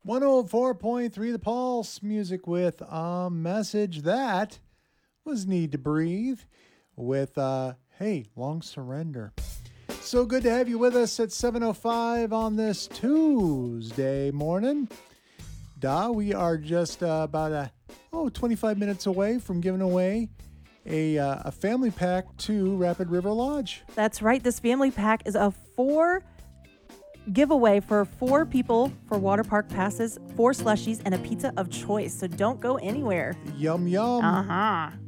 104.3 The Pulse, music with a message that was Need to Breathe with, hey, Long Surrender. So good to have you with us at 7:05 on this Tuesday morning. We are just about 25 minutes away from giving away a family pack to Rapid River Lodge. That's right. This family pack is a 4 giveaway for 4 people for water park passes, 4 slushies, and a pizza of choice. So don't go anywhere. Yum, yum. Uh-huh.